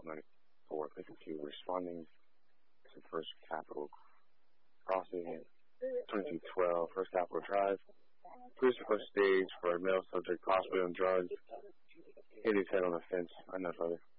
1294 52 responding to First Capital Crossing, 2212 First Capital Drive. Police first stage for a male subject, hospital and drugs. Hit his head on the fence. I know, brother.